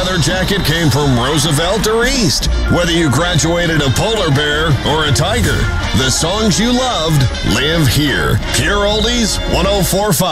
leather jacket came from Roosevelt or East. Whether you graduated a polar bear or a tiger, the songs you loved live here. Pure Oldies 104.5.